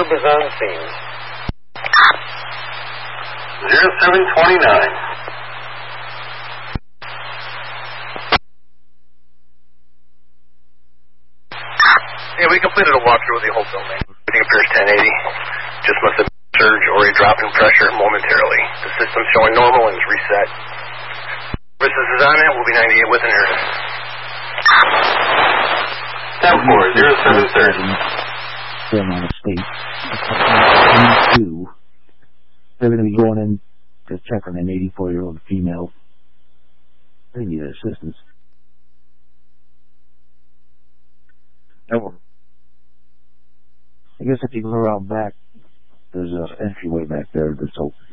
Herb is on scene. 0729. Yeah, we completed a walkthrough of the whole building. Everything appears 1080. Just must have been a surge or a drop in pressure momentarily. The system's showing normal and is reset. Services is on it. We'll be 98 with an air. 10-4, 0730. Fairmont Estate. They're going to be going in to check on an 84-year-old female. They need assistance. I guess if you go around back, there's an entryway back there that's open.